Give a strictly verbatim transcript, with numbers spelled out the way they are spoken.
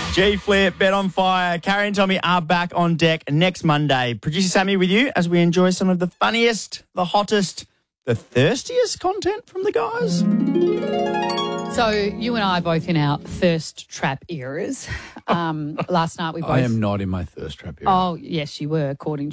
G Flip, Bet on Fire, Carrie and Tommy are back on deck next Monday. Producer Sammy with you as we enjoy some of the funniest, the hottest, the thirstiest content from the guys. So you and I are both in our thirst trap eras. Um, last night we both... I am not in my thirst trap era. Oh, yes, you were, according